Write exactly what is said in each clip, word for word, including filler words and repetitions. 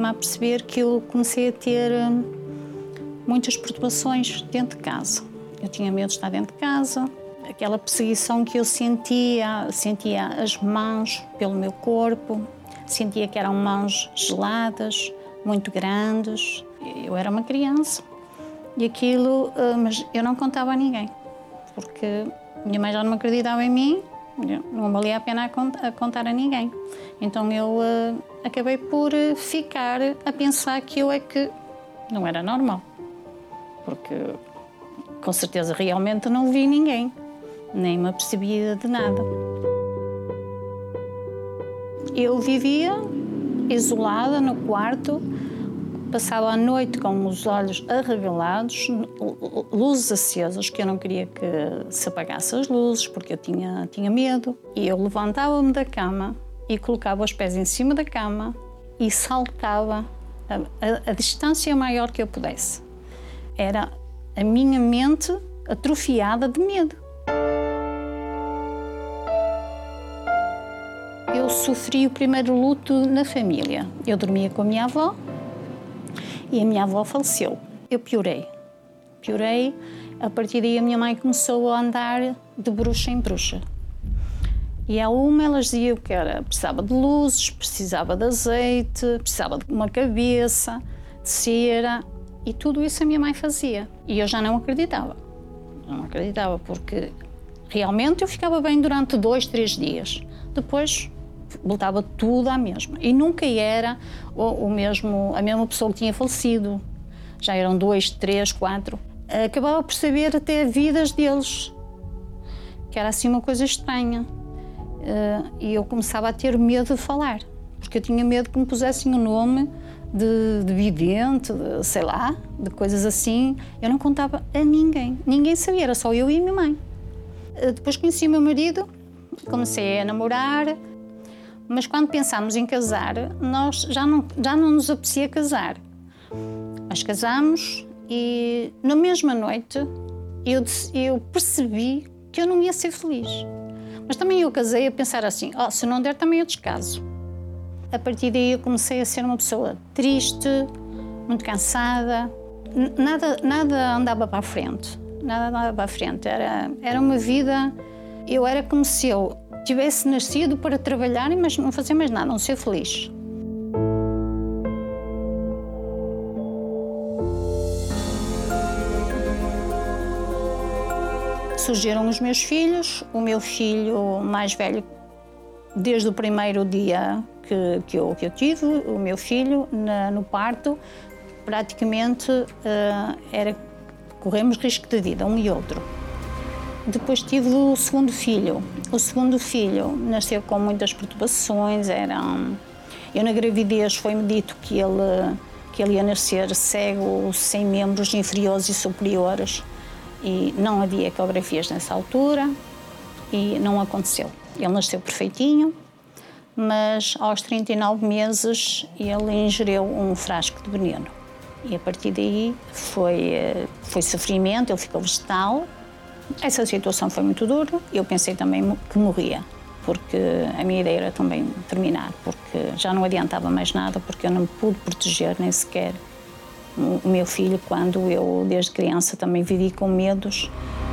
levei-me a perceber que eu comecei a ter hum, muitas perturbações dentro de casa. Eu tinha medo de estar dentro de casa, aquela perseguição que eu sentia, sentia as mãos pelo meu corpo, sentia que eram mãos geladas, muito grandes. Eu era uma criança e aquilo, mas eu não contava a ninguém, porque minha mãe já não acreditava em mim, não valia a pena a contar a ninguém. Então eu uh, acabei por ficar a pensar que eu é que não era normal, porque com certeza realmente não vi ninguém, nem me apercebia de nada. Eu vivia isolada no quarto, passava a noite com os olhos arregalados, luzes acesas, que eu não queria que se apagassem as luzes, porque eu tinha, tinha medo. E eu levantava-me da cama e colocava os pés em cima da cama e saltava a, a, a distância maior que eu pudesse. Era a minha mente atrofiada de medo. Eu sofri o primeiro luto na família. Eu dormia com a minha avó e a minha avó faleceu. Eu piorei. Piorei. A partir daí a minha mãe começou a andar de bruxa em bruxa. E a uma elas diziam que era, precisava de luzes, precisava de azeite, precisava de uma cabeça, de cera, e tudo isso a minha mãe fazia. E eu já não acreditava. Não acreditava, porque realmente eu ficava bem durante dois, três dias. Depois voltava tudo à mesma. E nunca era o, o mesmo, a mesma pessoa que tinha falecido. Já eram dois, três, quatro. Acabava por saber até vidas deles, que era assim uma coisa estranha. E eu começava a ter medo de falar, porque eu tinha medo que me pusessem o nome de, de vidente, de, sei lá, de coisas assim. Eu não contava a ninguém. Ninguém sabia, era só eu e a minha mãe. Depois conheci o meu marido, comecei a namorar. Mas quando pensámos em casar, nós já não, já não nos apetecia casar. Mas casámos e na mesma noite eu, eu percebi que eu não ia ser feliz. Mas também eu casei a pensar assim, oh, se não der também eu descaso. A partir daí eu comecei a ser uma pessoa triste, muito cansada. Nada, nada andava para a frente, nada andava para a frente. Era, era uma vida, eu era como se eu tivesse nascido para trabalhar, mas não fazer mais nada, não ser feliz. Surgiram os meus filhos, o meu filho mais velho, desde o primeiro dia que, que, eu, que eu tive, o meu filho na, no parto, praticamente uh, era, corremos risco de vida, um e outro. Depois tive o segundo filho. O segundo filho nasceu com muitas perturbações. Era, eu na gravidez foi-me dito que ele, que ele ia nascer cego, sem membros inferiores e superiores. E não havia ecografias nessa altura e não aconteceu. Ele nasceu perfeitinho, mas aos trinta e nove meses ele ingeriu um frasco de veneno. E a partir daí foi, foi sofrimento, ele ficou vegetal. Essa situação foi muito dura. Eu pensei também que morria, porque a minha ideia era também terminar, porque já não adiantava mais nada, porque eu não pude proteger nem sequer o meu filho, quando eu, desde criança, também vivi com medos.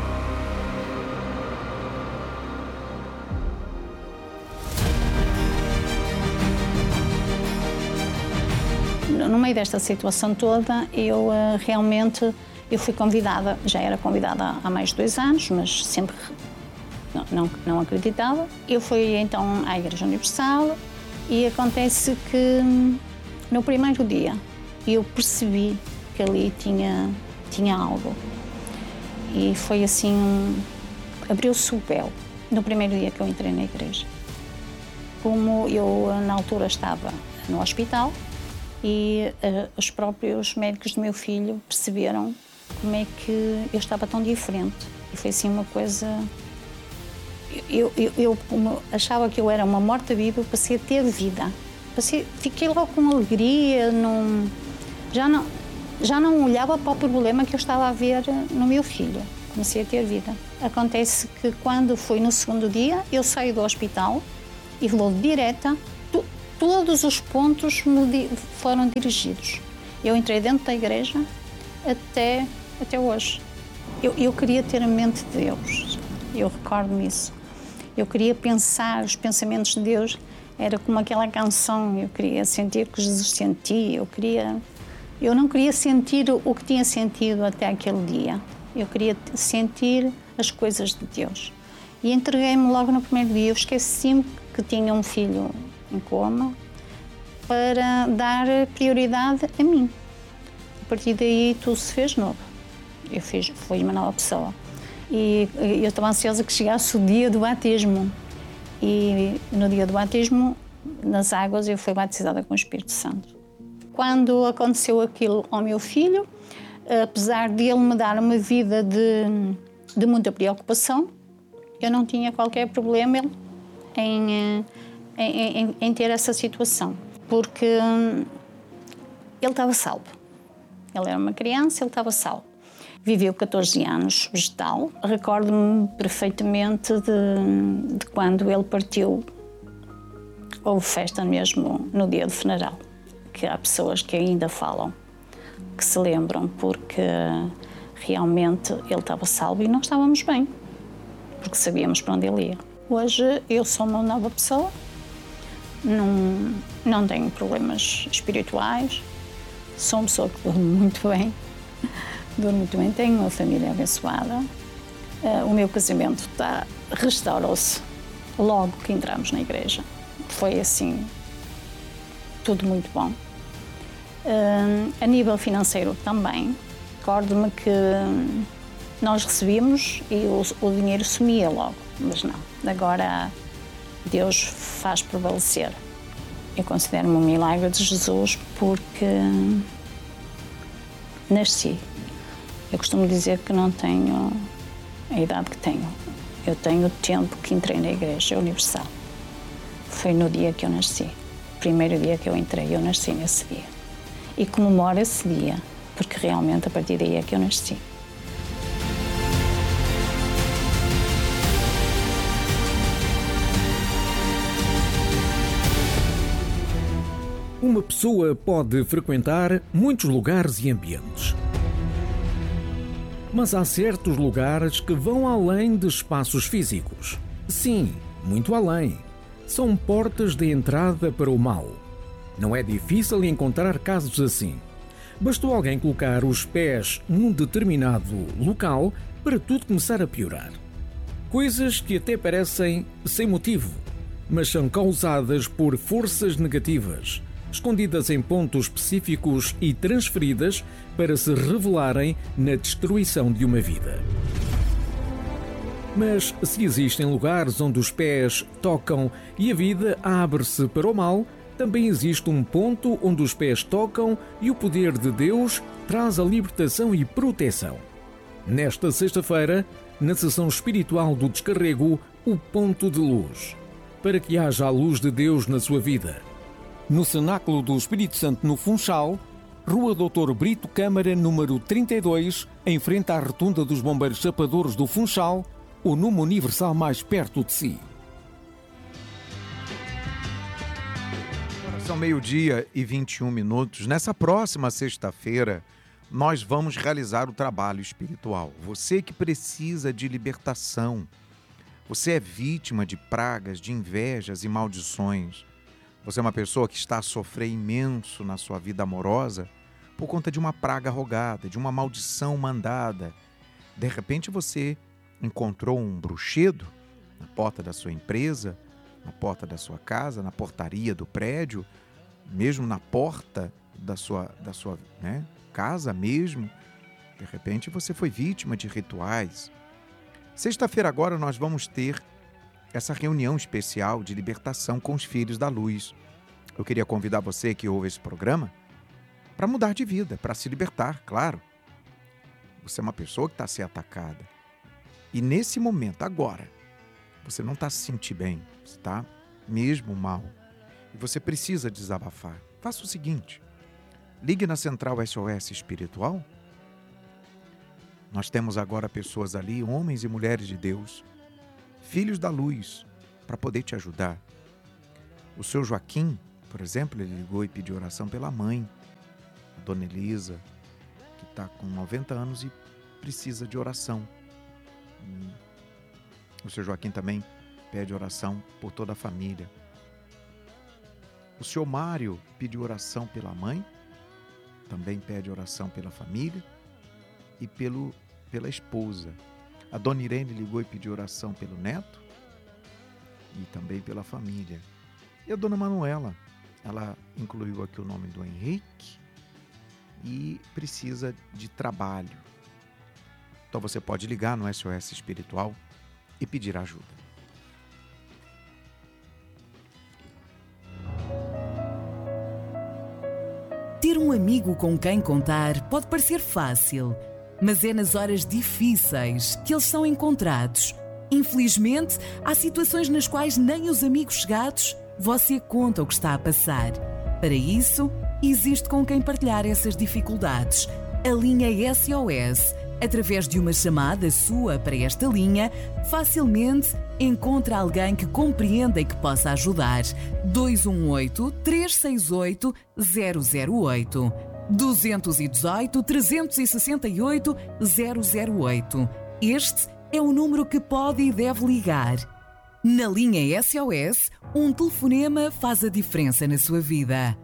No meio desta situação toda, eu uh, realmente eu fui convidada, já era convidada há mais de dois anos, mas sempre não, não, não acreditava. Eu fui então à Igreja Universal e acontece que no primeiro dia eu percebi que ali tinha, tinha algo. E foi assim, um, abriu-se o véu no primeiro dia que eu entrei na igreja. Como eu, na altura, estava no hospital e uh, os próprios médicos do meu filho perceberam como é que eu estava tão diferente. E foi assim uma coisa... Eu, eu, eu achava que eu era uma morta-viva, passei a ter vida. Passei, fiquei logo com alegria, não, já, não, já não olhava para o problema que eu estava a ver no meu filho. Comecei a ter vida. Acontece que quando foi no segundo dia, eu saí do hospital e vou direta, todos os pontos me foram dirigidos. Eu entrei dentro da igreja até, até hoje. Eu, eu queria ter a mente de Deus, eu recordo-me isso. Eu queria pensar, os pensamentos de Deus era como aquela canção, eu queria sentir o que Jesus sentia, eu queria... Eu não queria sentir o que tinha sentido até aquele dia. Eu queria sentir as coisas de Deus. E entreguei-me logo no primeiro dia. Eu esqueci-me que tinha um filho em coma para dar prioridade a mim. A partir daí tudo se fez novo. Eu fiz, fui uma nova pessoa. E eu estava ansiosa que chegasse o dia do batismo. E no dia do batismo, nas águas, eu fui batizada com o Espírito Santo. Quando aconteceu aquilo ao meu filho, apesar de ele me dar uma vida de, de muita preocupação, eu não tinha qualquer problema em, em, em, em ter essa situação, porque ele estava salvo. Ele era uma criança, ele estava salvo. Viveu catorze anos vegetal. Recordo-me perfeitamente de, de quando ele partiu. Houve festa mesmo no dia do funeral, que há pessoas que ainda falam, que se lembram, porque realmente ele estava salvo e nós estávamos bem, porque sabíamos para onde ele ia. Hoje eu sou uma nova pessoa, não, não tenho problemas espirituais, sou uma pessoa que dorme muito bem, dorme muito bem, tenho uma família abençoada, o meu casamento está, restaurou-se logo que entramos na igreja. Foi assim, tudo muito bom. Uh, a nível financeiro também, recordo-me que nós recebíamos e o, o dinheiro sumia logo, mas não, agora Deus faz prevalecer. Eu considero-me um milagre de Jesus porque nasci. Eu costumo dizer que não tenho a idade que tenho, eu tenho o tempo que entrei na Igreja Universal. Foi no dia que eu nasci, o primeiro dia que eu entrei, eu nasci nesse dia. E comemoro esse dia, porque realmente a partir daí é que eu nasci. Uma pessoa pode frequentar muitos lugares e ambientes. Mas há certos lugares que vão além de espaços físicos. Sim, muito além. São portas de entrada para o mal. Não é difícil encontrar casos assim. Bastou alguém colocar os pés num determinado local para tudo começar a piorar. Coisas que até parecem sem motivo, mas são causadas por forças negativas, escondidas em pontos específicos e transferidas para se revelarem na destruição de uma vida. Mas se existem lugares onde os pés tocam e a vida abre-se para o mal, também existe um ponto onde os pés tocam e o poder de Deus traz a libertação e proteção. Nesta sexta-feira, na sessão espiritual do Descarrego, o Ponto de Luz, para que haja a luz de Deus na sua vida. No Cenáculo do Espírito Santo, no Funchal, Rua doutor Brito Câmara, número trinta e dois, em frente à Rotunda dos Bombeiros Chapadores do Funchal, o Numa Universal mais perto de si. São meio-dia e vinte e um minutos. Nessa próxima sexta-feira, nós vamos realizar o trabalho espiritual. Você que precisa de libertação, você é vítima de pragas, de invejas e maldições. Você é uma pessoa que está a sofrer imenso na sua vida amorosa por conta de uma praga rogada, de uma maldição mandada. De repente você encontrou um bruxedo na porta da sua empresa, na porta da sua casa, na portaria do prédio, mesmo na porta da sua, da sua né, casa mesmo. De repente você foi vítima de rituais. Sexta-feira agora nós vamos ter essa reunião especial de libertação com os filhos da luz. Eu queria convidar você que ouve esse programa para mudar de vida, para se libertar, claro. Você é uma pessoa que está a ser atacada. E nesse momento, agora, você não está se sentindo bem, você está mesmo mal. E você precisa desabafar. Faça o seguinte, ligue na Central S O S Espiritual. Nós temos agora pessoas ali, homens e mulheres de Deus, filhos da luz, para poder te ajudar. O seu Joaquim Por exemplo, ele ligou e pediu oração pela mãe, a Dona Elisa, que está com noventa anos e precisa de oração. E o senhor Joaquim também pede oração por toda a família. O senhor Mário pediu oração pela mãe, também pede oração pela família e pelo, pela esposa. A Dona Irene ligou e pediu oração pelo neto e também pela família. E a Dona Manuela, ela incluiu aqui o nome do Henrique e precisa de trabalho. Então você pode ligar no S O S Espiritual e pedir ajuda. Ter um amigo com quem contar pode parecer fácil, mas é nas horas difíceis que eles são encontrados. Infelizmente, há situações nas quais nem os amigos chegados você conta o que está a passar. Para isso, existe com quem partilhar essas dificuldades. A linha S O S. Através de uma chamada sua para esta linha, facilmente encontra alguém que compreenda e que possa ajudar. dois um oito, três seis oito, zero zero oito. dois um oito, três seis oito, zero zero oito. Este é o número que pode e deve ligar. Na linha S O S, um telefonema faz a diferença na sua vida.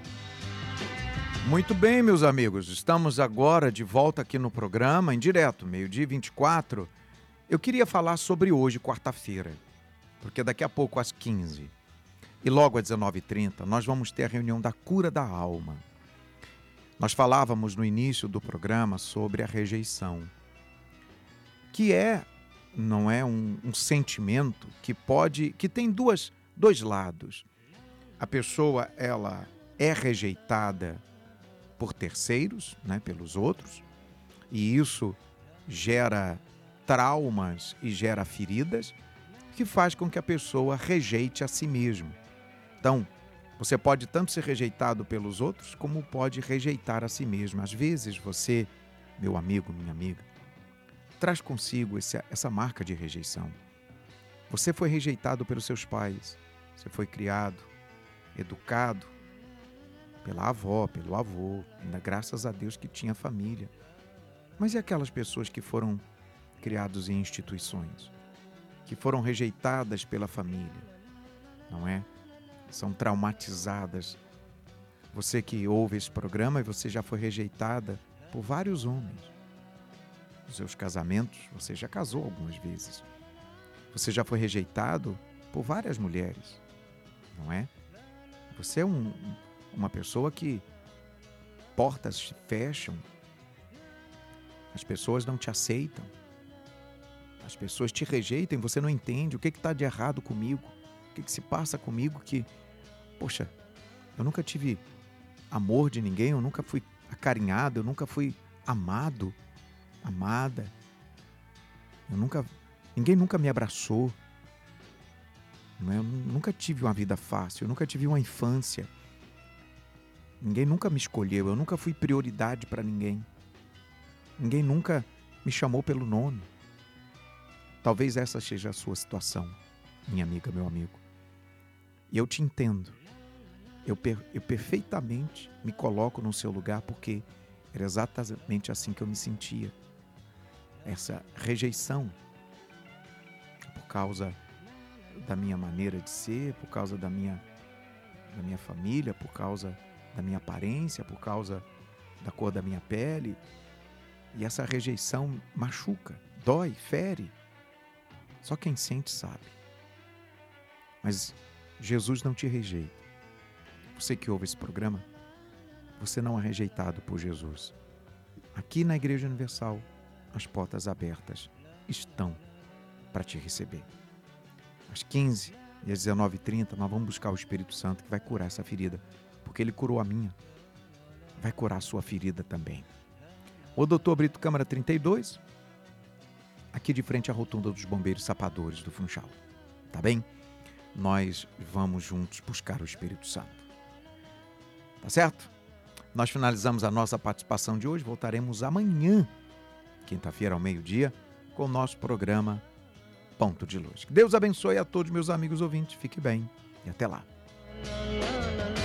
Muito bem, meus amigos, estamos agora de volta aqui no programa, em direto, meio-dia e vinte e quatro. Eu queria falar sobre hoje, quarta-feira, porque daqui a pouco, às quinze e logo às dezenove e trinta, nós vamos ter a reunião da cura da alma. Nós falávamos no início do programa sobre a rejeição, que é, não é um, um sentimento que pode, que tem duas, dois lados. A pessoa, ela é rejeitada por terceiros, né, pelos outros, e isso gera traumas e gera feridas que faz com que a pessoa rejeite a si mesma. Então, você pode tanto ser rejeitado pelos outros como pode rejeitar a si mesmo. Às vezes você, meu amigo, minha amiga, traz consigo esse, essa marca de rejeição. Você foi rejeitado pelos seus pais, você foi criado, educado pela avó, pelo avô, ainda graças a Deus que tinha família. Mas e aquelas pessoas que foram criados em instituições, que foram rejeitadas pela família, não é? São traumatizadas. Você que ouve esse programa, você já foi rejeitada por vários homens. Nos seus casamentos, você já casou algumas vezes. Você já foi rejeitado por várias mulheres, não é? Você é um, uma pessoa que portas se fecham, as pessoas não te aceitam, as pessoas te rejeitam, você não entende o que está de errado comigo, o que, que se passa comigo que, poxa, eu nunca tive amor de ninguém, eu nunca fui acarinhado, eu nunca fui amado, amada, eu nunca, ninguém nunca me abraçou, não é? Eu nunca tive uma vida fácil, eu nunca tive uma infância, ninguém nunca me escolheu, eu nunca fui prioridade para ninguém, ninguém nunca me chamou pelo nome. Talvez essa seja a sua situação, minha amiga, meu amigo. E eu te entendo. Eu, per, eu perfeitamente me coloco no seu lugar porque era exatamente assim que eu me sentia. Essa rejeição por causa da minha maneira de ser, por causa da minha, da minha família, por causa da minha aparência, por causa da cor da minha pele. E essa rejeição machuca, dói, fere. Só quem sente sabe. Mas Jesus não te rejeita. Você que ouve esse programa, você não é rejeitado por Jesus. Aqui na Igreja Universal, as portas abertas estão para te receber. Às quinze e às dezenove e trinta, nós vamos buscar o Espírito Santo que vai curar essa ferida, porque Ele curou a minha. Vai curar a sua ferida também. O doutor Brito Câmara trinta e dois, aqui de frente à rotunda dos Bombeiros Sapadores do Funchal. Tá bem? Nós vamos juntos buscar o Espírito Santo. Tá certo? Nós finalizamos a nossa participação de hoje. Voltaremos amanhã, quinta-feira ao meio-dia, com o nosso programa Ponto de Luz. Que Deus abençoe a todos meus amigos ouvintes. Fique bem e até lá.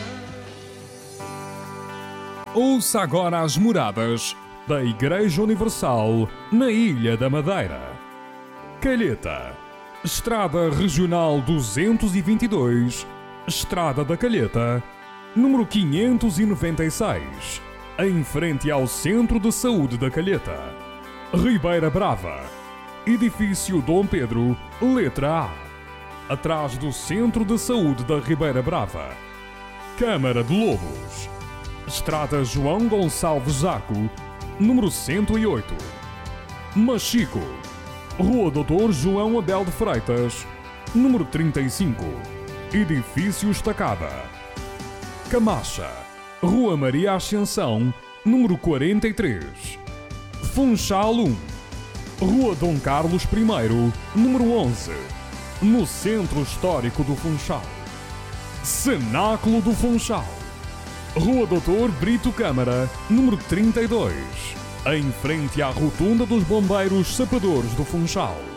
Ouça agora as moradas da Igreja Universal na Ilha da Madeira. Calheta, Estrada Regional duzentos e vinte e dois, Estrada da Calheta, número quinhentos e noventa e seis, em frente ao Centro de Saúde da Calheta. Ribeira Brava, Edifício Dom Pedro, letra A, atrás do Centro de Saúde da Ribeira Brava. Câmara de Lobos, Estrada João Gonçalves Zaco, número cento e oito. Machico, Rua doutor João Abel de Freitas, número trinta e cinco, Edifício Estacada. Camacha, Rua Maria Ascensão, número quarenta e três. Funchal um, Rua Dom Carlos I, número onze, no Centro Histórico do Funchal. Cenáculo do Funchal, Rua doutor Brito Câmara, número trinta e dois, em frente à Rotunda dos Bombeiros Sapadores do Funchal.